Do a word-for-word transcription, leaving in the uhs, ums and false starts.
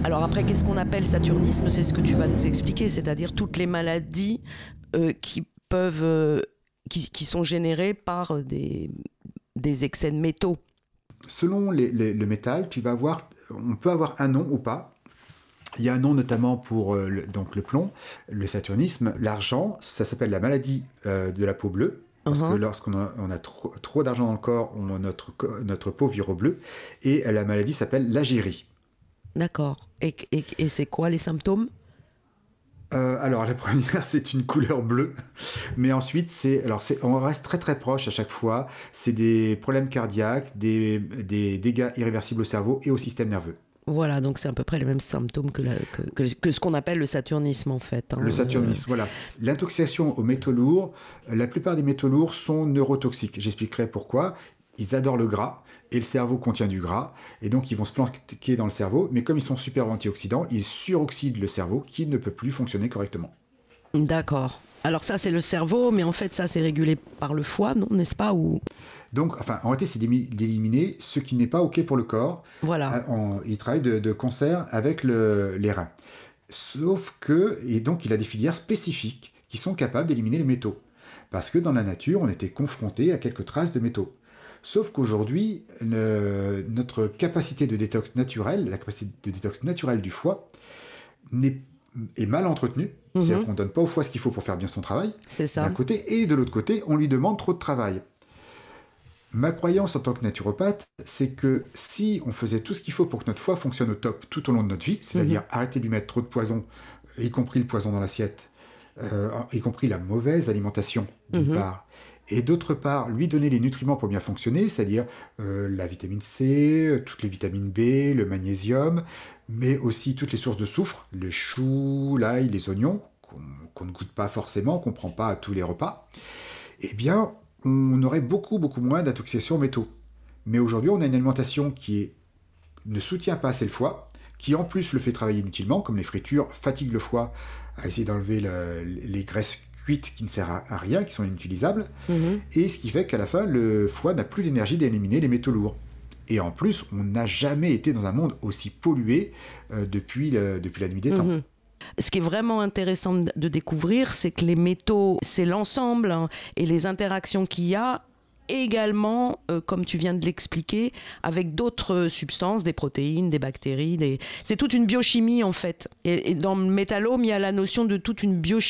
Alors après, qu'est-ce qu'on appelle saturnisme ? C'est ce que tu vas nous expliquer, c'est-à-dire toutes les maladies euh, qui peuvent, euh, qui, qui sont générées par des, des excès de métaux. Selon les, les, le métal, tu vas avoir, on peut avoir un nom ou pas. Il y a un nom notamment pour euh, le, donc le plomb, le saturnisme, l'argent, ça s'appelle la maladie euh, de la peau bleue. Parce uh-huh. que lorsqu'on a, on a trop, trop d'argent dans le corps, on, notre, notre peau vire au bleu. Et la maladie s'appelle l'agérie. D'accord. Et, et, et c'est quoi les symptômes ? Euh, alors la première, c'est une couleur bleue, mais ensuite c'est, alors c'est, on reste très très proche à chaque fois. C'est des problèmes cardiaques, des, des dégâts irréversibles au cerveau et au système nerveux. Voilà, donc c'est à peu près les mêmes symptômes que, la, que, que, que ce qu'on appelle le saturnisme en fait. Hein. Le saturnisme, euh... voilà. L'intoxication aux métaux lourds, la plupart des métaux lourds sont neurotoxiques. J'expliquerai pourquoi. Ils adorent le gras, et le cerveau contient du gras, et donc ils vont se planquer dans le cerveau, mais comme ils sont super antioxydants, ils suroxydent le cerveau qui ne peut plus fonctionner correctement. D'accord. Alors ça c'est le cerveau, mais en fait ça c'est régulé par le foie, non, n'est-ce pas ou... Donc, enfin, en réalité, c'est d'éliminer ce qui n'est pas OK pour le corps. Voilà. On, il travaille de, de concert avec le, les reins. Sauf que, et donc il a des filières spécifiques qui sont capables d'éliminer les métaux. Parce que dans la nature, on était confronté à quelques traces de métaux. Sauf qu'aujourd'hui, le, notre capacité de détox naturelle, la capacité de détox naturelle du foie, n'est, est mal entretenue. Mm-hmm. C'est-à-dire qu'on ne donne pas au foie ce qu'il faut pour faire bien son travail, c'est ça. D'un côté, et de l'autre côté, on lui demande trop de travail. Ma croyance en tant que naturopathe, c'est que si on faisait tout ce qu'il faut pour que notre foie fonctionne au top tout au long de notre vie, c'est-à-dire mm-hmm. arrêter de lui mettre trop de poison, y compris le poison dans l'assiette, euh, y compris la mauvaise alimentation, d'une mm-hmm. part, et d'autre part, lui donner les nutriments pour bien fonctionner, c'est-à-dire euh, la vitamine C, toutes les vitamines B, le magnésium, mais aussi toutes les sources de soufre, les choux, l'ail, les oignons, qu'on, qu'on ne goûte pas forcément, qu'on ne prend pas à tous les repas, eh bien, on aurait beaucoup, beaucoup moins d'intoxication aux métaux. Mais aujourd'hui, on a une alimentation qui est, ne soutient pas assez le foie, qui en plus le fait travailler inutilement, comme les fritures fatiguent le foie à essayer d'enlever le, les graisses cuites qui ne servent à rien, qui sont inutilisables, mmh. et ce qui fait qu'à la fin, le foie n'a plus l'énergie d'éliminer les métaux lourds. Et en plus, on n'a jamais été dans un monde aussi pollué euh, depuis, le, depuis la nuit des temps. Mmh. Ce qui est vraiment intéressant de découvrir, c'est que les métaux, c'est l'ensemble hein, et les interactions qu'il y a également, euh, comme tu viens de l'expliquer, avec d'autres substances, des protéines, des bactéries. Des... C'est toute une biochimie en fait. Et, et dans le métallome, il y a la notion de toute une biochimie